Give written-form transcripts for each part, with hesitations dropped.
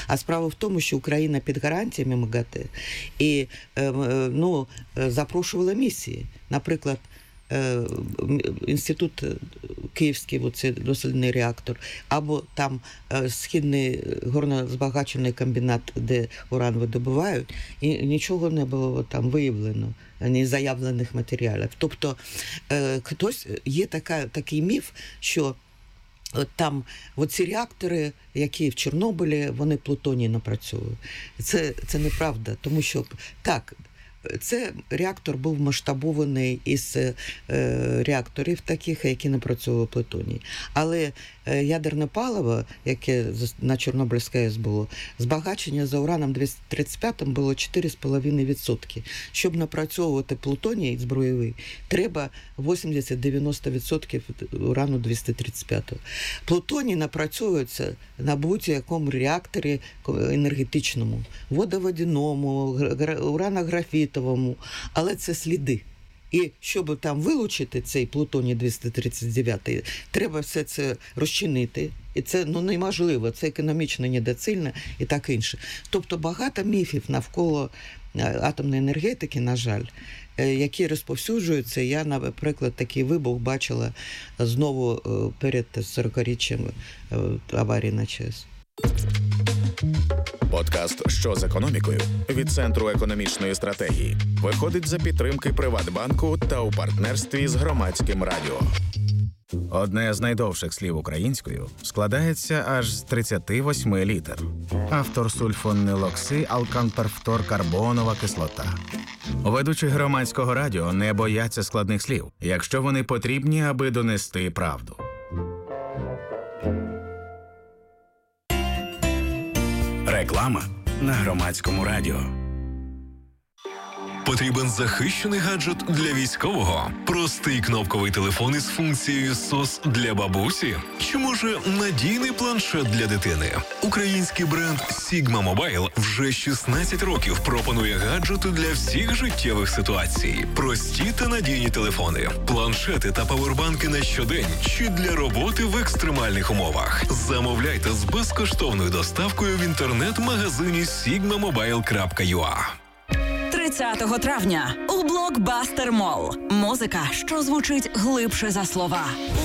А справа в тому, що Україна під гарантіями МАГАТЕ і запрошувала місії. Наприклад, інститут Київський, оце дослідний реактор, або там східний горнозбагачений комбінат, де уран видобувають, і нічого не було там виявлено, ні заявлених матеріалів. Тобто, є такий міф, що там ці реактори, які в Чорнобилі, вони плутоній напрацьовують. Це неправда, тому що так, це реактор був масштабований із реакторів таких, які напрацьовували плутоній. Але ядерне паливо, яке на Чорнобильській АЕС було, збагачення за ураном 235 було 4,5%. Щоб напрацьовувати плутоній збройовий, треба 80-90% урану 235. Плутоній напрацьовується на будь-якому реакторі енергетичному, водоводяному, уранографітовому, але це сліди. І щоб там вилучити цей плутоній 239, треба все це розчинити. І це неможливо, це економічно недоцільно і так інше. Тобто багато міфів навколо атомної енергетики, на жаль, які розповсюджуються. Я, наприклад, такий вибух бачила знову перед 40-річчям аварії на ЧАЕС. Подкаст «Що з економікою» від Центру економічної стратегії виходить за підтримки Приватбанку та у партнерстві з Громадським радіо. Одне з найдовших слів українською складається аж з 38 літер. Автор сульфонилоксиалканперфторкарбонова кислота. Ведучі Громадського радіо не бояться складних слів, якщо вони потрібні, аби донести правду. Реклама на Громадському радіо. Потрібен захищений гаджет для військового? Простий кнопковий телефон із функцією SOS для бабусі? Чи може надійний планшет для дитини? Український бренд Sigma Mobile вже 16 років пропонує гаджети для всіх життєвих ситуацій. Прості та надійні телефони, планшети та павербанки на щодень чи для роботи в екстремальних умовах. Замовляйте з безкоштовною доставкою в інтернет-магазині sigmamobile.ua. 30 травня у Блокбастер Молл. Музика, що звучить глибше за слова.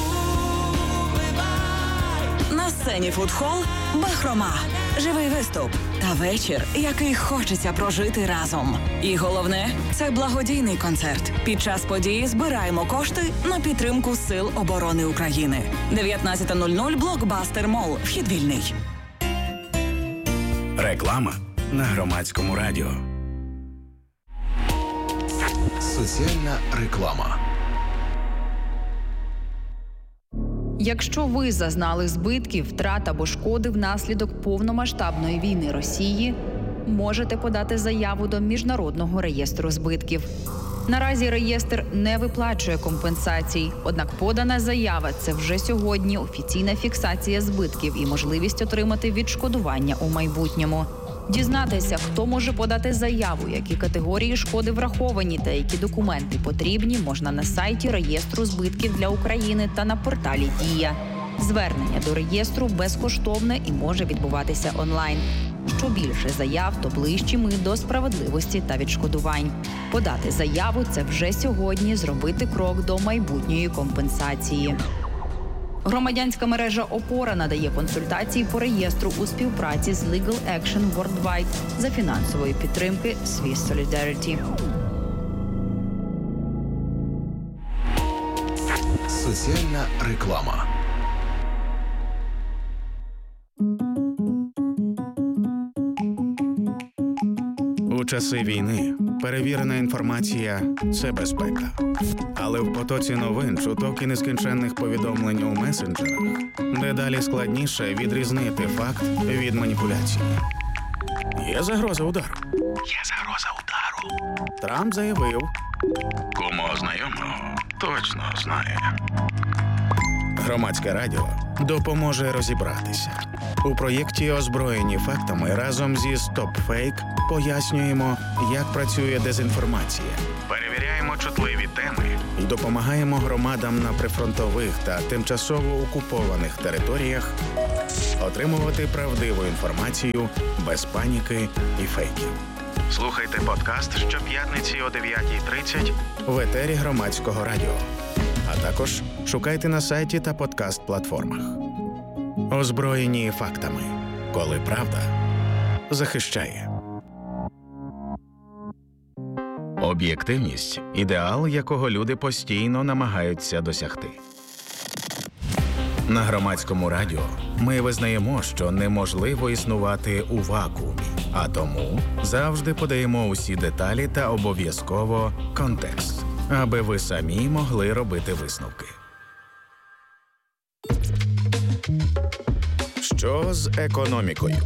На сцені фудхол «Бахрома». Живий виступ та вечір, який хочеться прожити разом. І головне – це благодійний концерт. Під час події збираємо кошти на підтримку Сил оборони України. 19:00 Блокбастер Молл. Вхід вільний. Реклама на Громадському радіо. Соціальна реклама. Якщо ви зазнали збитків, втрат або шкоди внаслідок повномасштабної війни Росії, можете подати заяву до Міжнародного реєстру збитків. Наразі реєстр не виплачує компенсацій, однак подана заява – це вже сьогодні офіційна фіксація збитків і можливість отримати відшкодування у майбутньому. Дізнатися, хто може подати заяву, які категорії шкоди враховані та які документи потрібні, можна на сайті реєстру збитків для України та на порталі «Дія». Звернення до реєстру безкоштовне і може відбуватися онлайн. Що більше заяв, то ближчі ми до справедливості та відшкодувань. Подати заяву – це вже сьогодні зробити крок до майбутньої компенсації. Громадянська мережа «Опора» надає консультації по реєстру у співпраці з Legal Action Worldwide за фінансової підтримки Swiss Solidarity. Соціальна реклама. У часи війни перевірена інформація – це безпека. Але в потоці новин, чуток і нескінченних повідомлень у месенджерах дедалі складніше відрізнити факт від маніпуляції. Є загроза удару. Трамп заявив. Кому знайомого точно знає. Громадське радіо допоможе розібратися. У проєкті «Озброєні фактами» разом зі StopFake пояснюємо, як працює дезінформація. Перевіряємо чутливі теми і допомагаємо громадам на прифронтових та тимчасово окупованих територіях отримувати правдиву інформацію без паніки і фейків. Слухайте подкаст щоп'ятниці о 9:30 в етері Громадського радіо. А також шукайте на сайті та подкаст-платформах. Озброєні фактами, коли правда захищає. Об'єктивність – ідеал, якого люди постійно намагаються досягти. На Громадському радіо ми визнаємо, що неможливо існувати у вакуумі, а тому завжди подаємо усі деталі та обов'язково контекст, аби ви самі могли робити висновки. Що з економікою?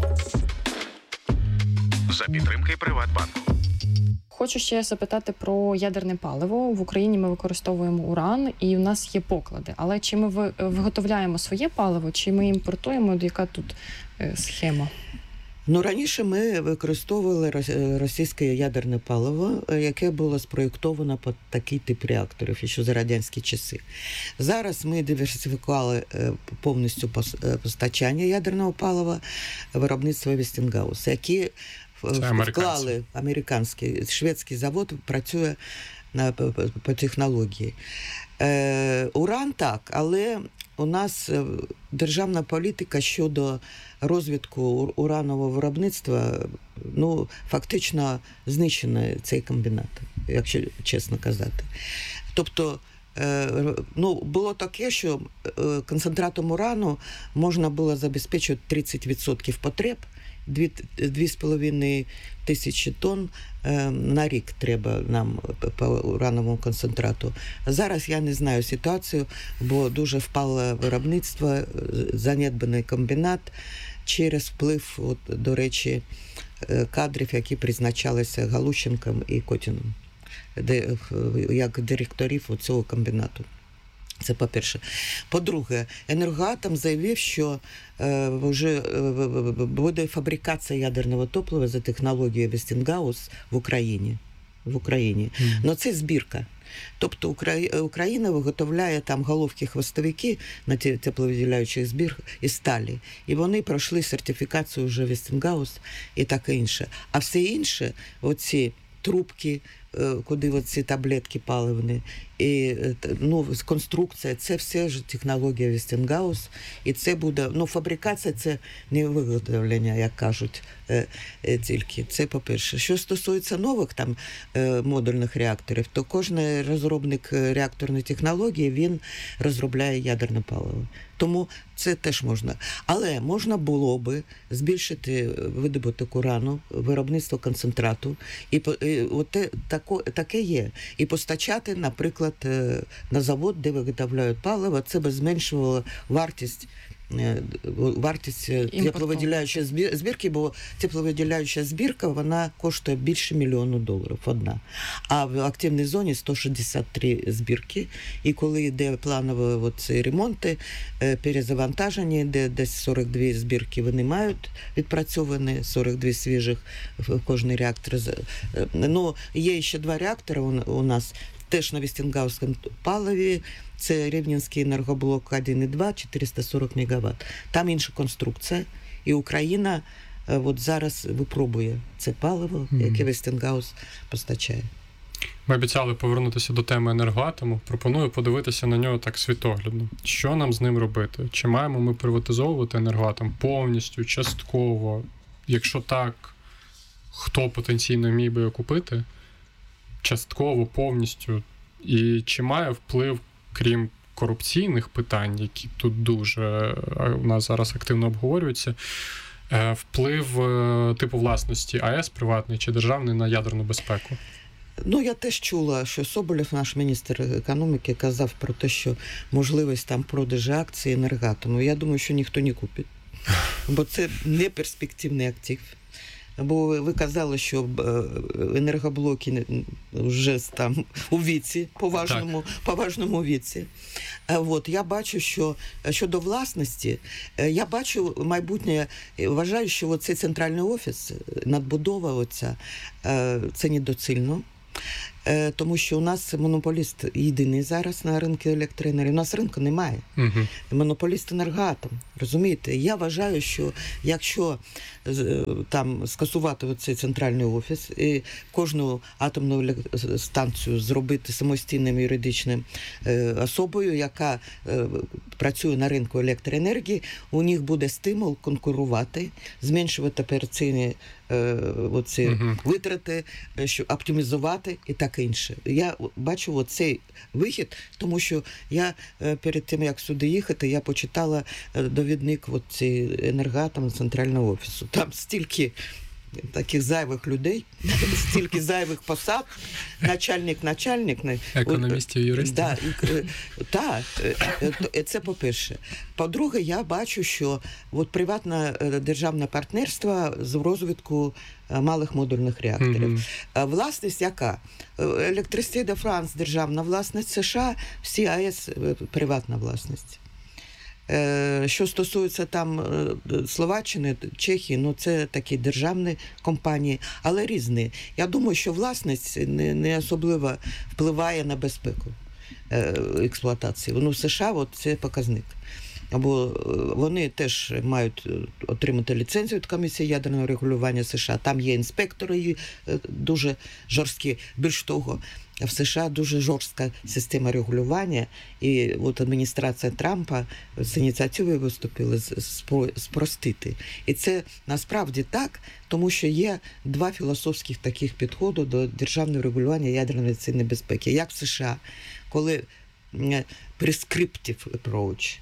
За підтримки Приватбанку. Хочу ще запитати про ядерне паливо. В Україні ми використовуємо уран, і у нас є поклади. Але чи ми виготовляємо своє паливо, чи ми імпортуємо? Яка тут схема? Раніше ми використовували російське ядерне паливо, яке було спроєктовано під такий тип реакторів, ще за радянські часи. Зараз ми диверсифікували повністю постачання ядерного палива виробництва Westinghouse, які вклали американський, шведський завод працює по технології. Уран так, але у нас державна політика щодо розвитку уранового виробництва, фактично знищено цей комбінат, якщо чесно казати. Тобто, було таке, що концентратом урану можна було забезпечити 30% потреб, 2,5 тисячі тонн на рік треба нам по урановому концентрату. Зараз я не знаю ситуацію, бо дуже впало виробництво, занедбаний комбінат через вплив, до речі, кадрів, які призначалися Галущенком і Котіном, як директорів цього комбінату. Це по-перше. По-друге, Енергоатом заявив, що вже буде фабрикація ядерного топлива за технологією Westinghouse в Україні. Но це збірка. Тобто Україна виготовляє там головки-хвостовики на тепловиділяючих збірках із сталі. І вони пройшли сертифікацію вже Westinghouse і таке інше. А все інше, оці трубки, куди оці таблетки паливні, і конструкція, це все ж технологія Westinghouse, і це буде, фабрикація це не виготовлення, як кажуть, тільки. Це по-перше. Що стосується нових там модульних реакторів, то кожен розробник реакторної технології, він розробляє ядерне паливо. Тому це теж можна. Але можна було би збільшити видобуток урану, виробництво концентрату, і таке є. І постачати, наприклад, на завод, де виготовляють паливо, це би зменшувало вартість тепловиділяючої збірки, бо тепловиділяюча збірка, вона коштує більше $1 мільйона одна. А в активній зоні 163 збірки, і коли йде планові ремонти, перезавантаження, де десь 42 збірки вони мають відпрацьовані, 42 свіжих в кожний реактор. Є ще 2 реактори у нас, теж на Westinghouse паливі, це Рівненський енергоблок 1 і 2, 440 МВт. Там інша конструкція, і Україна зараз випробує це паливо, яке Westinghouse постачає. Ми обіцяли повернутися до теми енергоатому. Пропоную подивитися на нього так світоглядно. Що нам з ним робити? Чи маємо ми приватизовувати енергоатом повністю, частково? Якщо так, хто потенційно міг би його купити? Частково, повністю. І чи має вплив, крім корупційних питань, які тут дуже у нас зараз активно обговорюються, вплив типу власності АЕС, приватний чи державний, на ядерну безпеку? Я теж чула, що Соболєв, наш міністр економіки, казав про те, що можливість там продажу акцій Енергоатому. Я думаю, що ніхто не купить, бо це не перспективний актив. Бо ви казали, що енергоблоки вже там у віці, поважному віці. Я бачу, що щодо власності, я бачу майбутнє, вважаю, що цей центральний офіс, надбудова оця, це недоцільно. тому що у нас монополіст єдиний зараз на ринку електроенергії. У нас ринку немає. Монополіст «Енергоатом». Розумієте? Я вважаю, що якщо там скасувати оцей центральний офіс і кожну атомну станцію зробити самостійним юридичним особою, яка працює на ринку електроенергії, у них буде стимул конкурувати, зменшувати операційні витрати, щоб оптимізувати і таке інше. Я бачу оцей вихід, тому що я перед тим, як сюди їхати, я почитала довідник «Енергоатом» центрального офісу. Там стільки таких зайвих людей, стільки зайвих посад, начальник. Економістів, юристів. Так, це по-перше. По-друге, я бачу, що приватне державне партнерство з розвитку малих модульних реакторів. Власність яка? Електристе де Франс – державна власність, США, всі АЕС – приватна власність. Що стосується там Словаччини, Чехії, це такі державні компанії, але різні. Я думаю, що власність не особливо впливає на безпеку експлуатації. В США це показник. Або вони теж мають отримати ліцензію від Комісії ядерного регулювання США. Там є інспектори дуже жорсткі. Більш того, в США дуже жорстка система регулювання, і адміністрація Трампа з ініціативою виступила спростити. І це насправді так, тому що є два філософських таких підходи до державного регулювання ядерної безпеки. Як в США, коли prescriptive approach,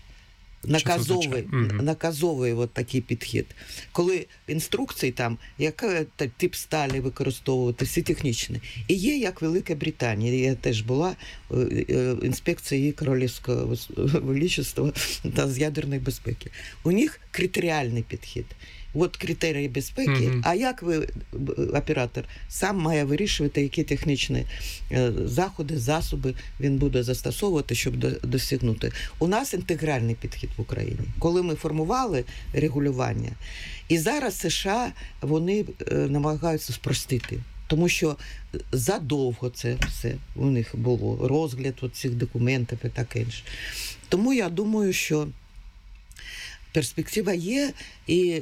наказовий такий підхід. Коли інструкції там, який тип сталі використовувати, всі технічні. І є, як Велика Британія, я теж була, інспекція її королівського величества та з ядерної безпеки. У них критеріальний підхід. Критерії безпеки, а як оператор сам має вирішувати, які технічні заходи, засоби він буде застосовувати, щоб досягнути. У нас інтегральний підхід в Україні. Коли ми формували регулювання, і зараз США, вони намагаються спростити. Тому що задовго це все у них було, розгляд цих документів і таке інше. Тому я думаю, що перспектива є, і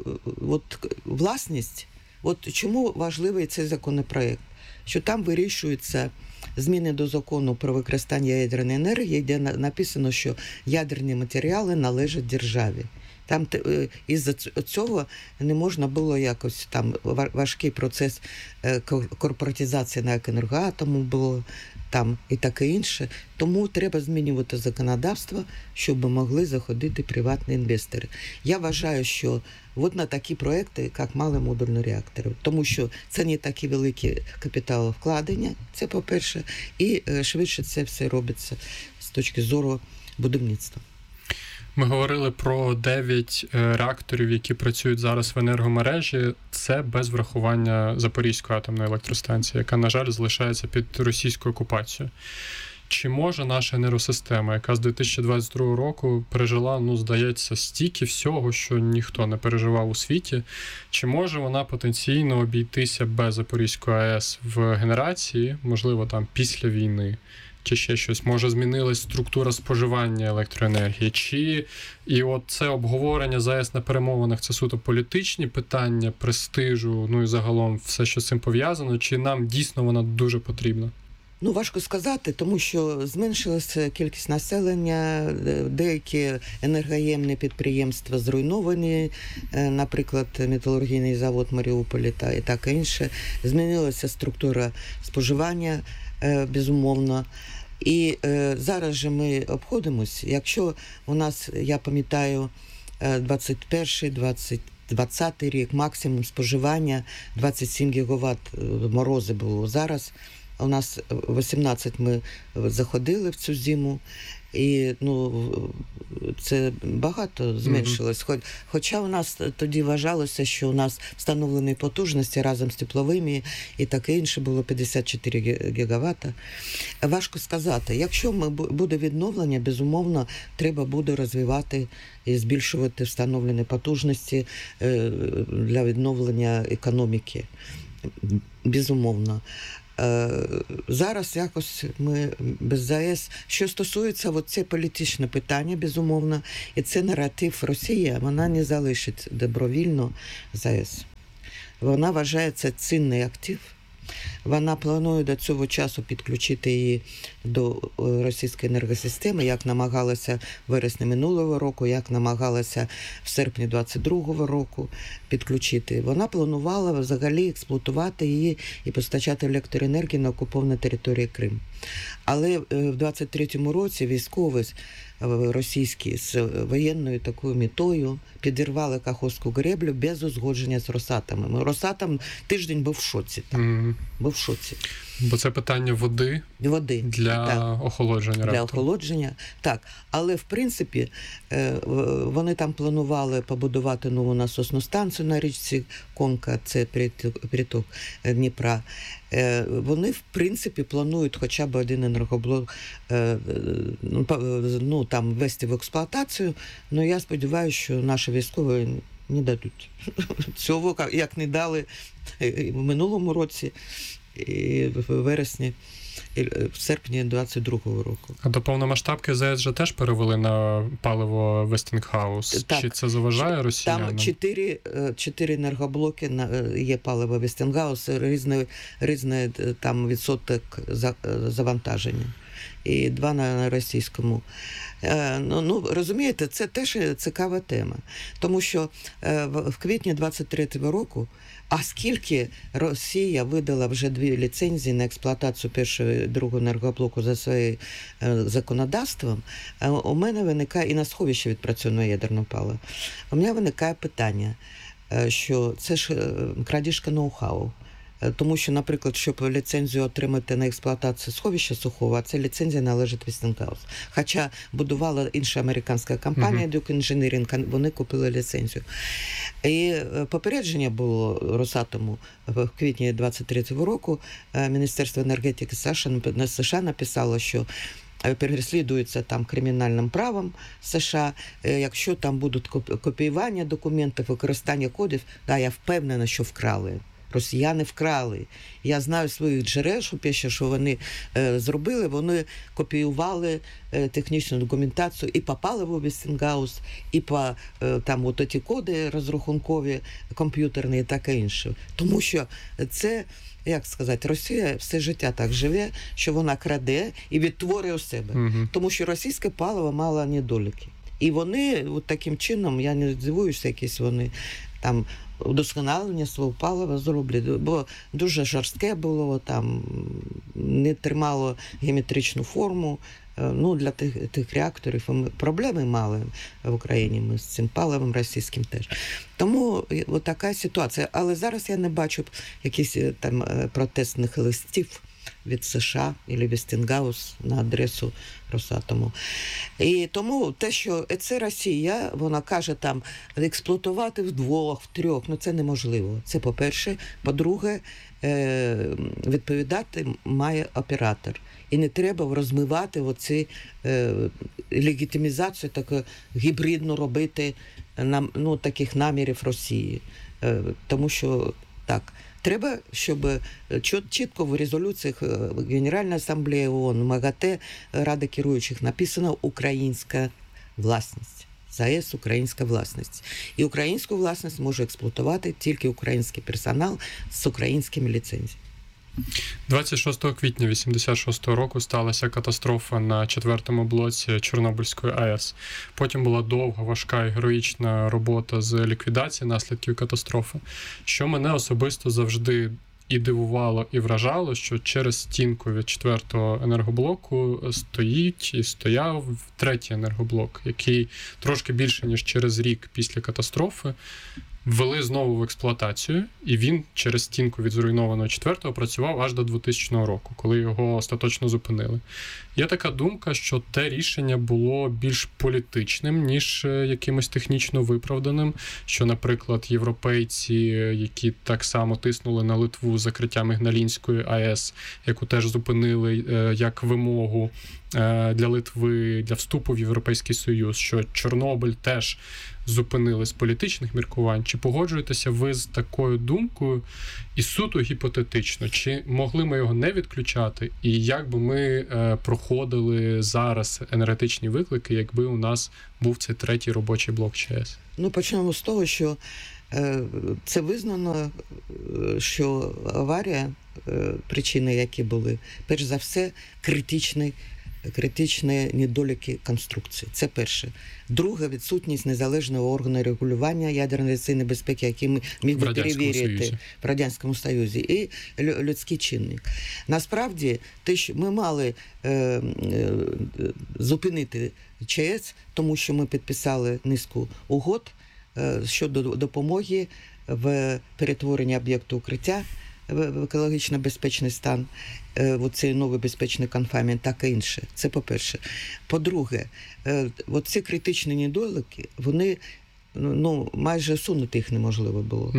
власність, чому важливий цей законопроект? Що там вирішуються зміни до закону про використання ядерної енергії, де написано, що ядерні матеріали належать державі. Там із-за цього не можна було якось, там важкий процес корпоратизації на Енергоатому було, там і таке інше. Тому треба змінювати законодавство, щоб могли заходити приватні інвестори. Я вважаю, що на такі проекти, як мали модульні реактори, тому що це не такі великі капіталовкладення, це по-перше, і швидше це все робиться з точки зору будівництва. Ми говорили про 9 реакторів, які працюють зараз в енергомережі. Це без врахування Запорізької атомної електростанції, яка, на жаль, залишається під російською окупацією. Чи може наша енергосистема, яка з 2022 року пережила, здається, стільки всього, що ніхто не переживав у світі, чи може вона потенційно обійтися без Запорізької АЕС в генерації, можливо, там після війни? Чи ще щось, може змінилась структура споживання електроенергії, чи і це обговорення зараз на перемовинах, це суто політичні питання, престижу, і загалом все, що з цим пов'язано, чи нам дійсно вона дуже потрібна? Важко сказати, тому що зменшилася кількість населення, деякі енергоємні підприємства зруйновані, наприклад, металургійний завод Маріуполі і таке інше. Змінилася структура споживання, безумовно. І зараз же ми обходимось. Якщо у нас, я пам'ятаю, 20 рік, максимум споживання 27 гігават морози було. Зараз у нас 18 ми заходили в цю зиму, і це багато зменшилось. Хоча у нас тоді вважалося, що у нас встановлені потужності разом з тепловими і таке інше було 54 гігавата. Важко сказати. Якщо буде відновлення, безумовно, треба буде розвивати і збільшувати встановлені потужності для відновлення економіки. Безумовно. Зараз якось ми без ЗАЕС. Що стосується, це політичне питання, безумовно, і це наратив Росії, вона не залишить добровільно ЗАЕС. Вона вважає це цінний актив. Вона планує до цього часу підключити її до російської енергосистеми, як намагалася в вересні минулого року, як намагалася в серпні 22-го року підключити. Вона планувала взагалі експлуатувати її і постачати електроенергію на окупованій території Крим. Але в 23-му році військові російські з воєнною такою метою підірвали Каховську греблю без узгодження з Росатомом. Росатом тиждень був в шоці. Був в шоці. Бо це питання води для охолодження. Для охолодження, так. Але, в принципі, вони там планували побудувати нову насосну станцію на річці Конка, це приток Дніпра. Вони, в принципі, планують хоча б один енергоблок там ввести в експлуатацію. Ну, я сподіваюся, що наші військові не дадуть цього, як не дали в минулому році, і в вересні, і в серпні 22-го року. А до повномасштабки ЗАЕС же теж перевели на паливо Вестінгхаус. Так. Чи це заважає росіянам? Там 4 енергоблоки є паливо Вестінгхаус, різний там відсоток завантаження. І 2 на російському. Розумієте, це теж цікава тема. Тому що в квітні 23-го року, а скільки Росія видала вже 2 ліцензії на експлуатацію першого і другого енергоблоку за своїм законодавством, у мене виникає, і на сховище відпрацьоване ядерне паливо, у мене виникає питання, що це ж крадіжка ноу-хау. Тому що, наприклад, щоб ліцензію отримати на експлуатацію сховища сухого, а ця ліцензія належить Вестінгхаус. Хоча будувала інша американська компанія, Duke Engineering, вони купили ліцензію. І попередження було Росатому в квітні 23-го року. Міністерство енергетики США написало, що переслідується там кримінальним правом США, якщо там будуть копіювання документів, використання кодів, я впевнена, що вкрали. Росіяни вкрали. Я знаю своїх джерел, що вони зробили, вони копіювали технічну документацію і по паливу Вестінгхаус, і по там ті коди розрахункові, комп'ютерні і таке інше. Тому що це, як сказати, Росія все життя так живе, що вона краде і відтворює у себе. Тому що російське паливо мало недоліки. І вони таким чином, я не здивуюся, якісь вони там удосконалення свого палива зроблять, бо дуже жорстке було, там не тримало геометричну форму. Для тих реакторів ми проблеми мали в Україні, ми з цим паливом російським теж. Тому така ситуація. Але зараз я не бачу якихось там протестних листів від США або Вестінгхаус на адресу Росатому. І тому те, що це Росія, вона каже там експлуатувати в 2, в 3, це неможливо. Це по-перше. По-друге, відповідати має оператор. І не треба розмивати легітимізацію таку гібридну робити таких намірів Росії. Тому що так, треба, щоб чітко в резолюціях Генеральної асамблеї ООН, МАГАТЕ, Ради керуючих написано «українська власність». ЗАЕС – українська власність. І українську власність може експлуатувати тільки український персонал з українськими ліцензіями. 26 квітня 1986 року сталася катастрофа на 4-му блоці Чорнобильської АЕС. Потім була довга, важка і героїчна робота з ліквідації наслідків катастрофи. Що мене особисто завжди і дивувало, і вражало, що через стінку від 4-го енергоблоку стоїть і стояв 3-й енергоблок, який трошки більше, ніж через рік після катастрофи ввели знову в експлуатацію, і він через стінку від зруйнованого 4-го працював аж до 2000 року, коли його остаточно зупинили. Є така думка, що те рішення було більш політичним, ніж якимось технічно виправданим, що, наприклад, європейці, які так само тиснули на Литву з закриттям Ігналінської АЕС, яку теж зупинили як вимогу для Литви, для вступу в Європейський Союз, що Чорнобиль теж зупинили з політичних міркувань? Чи погоджуєтеся ви з такою думкою і суто гіпотетично? Чи могли ми його не відключати? І як би ми проходили зараз енергетичні виклики, якби у нас був цей третій робочий блок ЧАЕС? Ну, почнемо з того, що це визнано, що аварія, причини які були, перш за все, критичні недоліки конструкції. Це перше. Друге, відсутність незалежного органу регулювання ядерної небезпеки, який міг би перевірити в Радянському Союзі, і людський чинник. Насправді, те, що ми мали зупинити ЧАЕС, тому що ми підписали низку угод щодо допомоги в перетворенні об'єкту укриття в екологічно безпечний стан, оцей новий безпечний конфайнмент, так і інше. Це по-перше. По-друге, оці критичні недоліки, вони, ну, майже усунути їх неможливо було.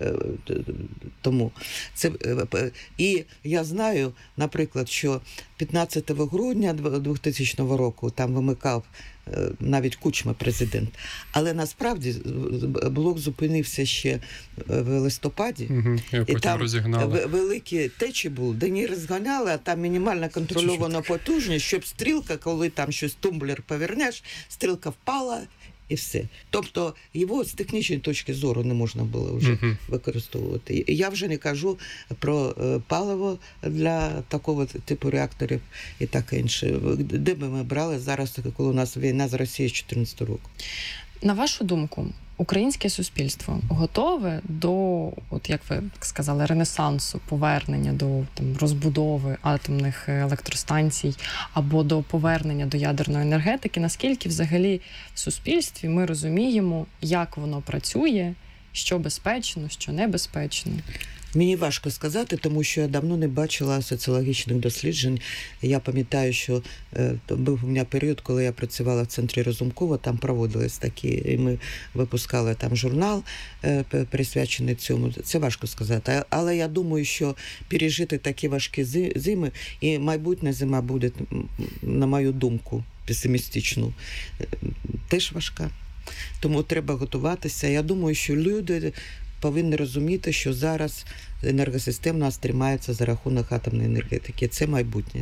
Тому це, і я знаю, наприклад, що 15 грудня 2000 року там вимикав навіть Кучма президент. Але насправді блок зупинився ще в листопаді. І там великі течі були, де не розганяли, а там мінімально контрольована потужність, щоб стрілка, коли там щось тумблер повернеш, стрілка впала і все. Тобто його з технічної точки зору не можна було вже використовувати. Я вже не кажу про паливо для такого типу реакторів і таке інше. Де би ми брали зараз, коли у нас війна з Росією з 2014 року? На вашу думку, українське суспільство готове до, от як ви сказали, ренесансу, повернення до там, розбудови атомних електростанцій або до повернення до ядерної енергетики? Наскільки взагалі в суспільстві ми розуміємо, як воно працює, що безпечно, що небезпечно? Мені важко сказати, тому що я давно не бачила соціологічних досліджень. Я пам'ятаю, що був у мене період, коли я працювала в центрі Разумкова, там проводились такі, і ми випускали там журнал, присвячений цьому. Це важко сказати. Але я думаю, що пережити такі важкі зими, і майбутня зима буде, на мою думку, песимістичну, теж важка. Тому треба готуватися. Я думаю, що люди повинні розуміти, що зараз енергосистема у нас тримається за рахунок атомної енергетики. Це майбутнє.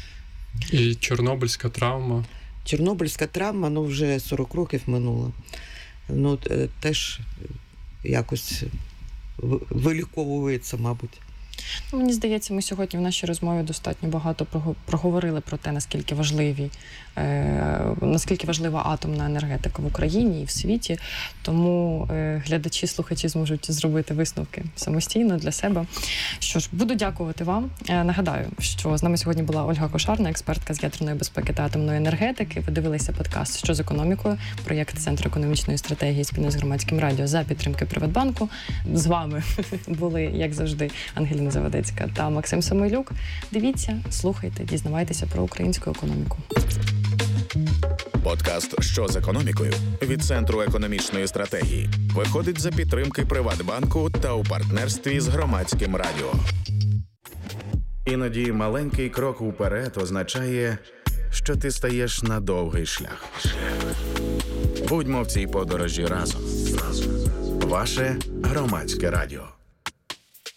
І Чорнобильська травма? Чорнобильська травма, ну, вже 40 років минуло. Ну, теж якось виліковується, мабуть. Мені здається, ми сьогодні в нашій розмові достатньо багато проговорили про те, наскільки важлива атомна енергетика в Україні і в світі. Тому глядачі, слухачі зможуть зробити висновки самостійно для себе. Що ж, буду дякувати вам. Нагадаю, що з нами сьогодні була Ольга Кошарна, експертка з ядерної безпеки та атомної енергетики. Ви дивилися подкаст «Що з економікою?», проєкт Центру економічної стратегії спільно з Громадським радіо за підтримки Приватбанку. З вами були, як завжди, Ангеліна Завадецька та Максим Самойлюк. Дивіться, слухайте, дізнавайтеся про українську економіку. Подкаст «Що з економікою?» від Центру економічної стратегії виходить за підтримки Приватбанку та у партнерстві з Громадським радіо. Іноді маленький крок уперед означає, що ти стаєш на довгий шлях. Будьмо в цій подорожі разом. Ваше Громадське радіо.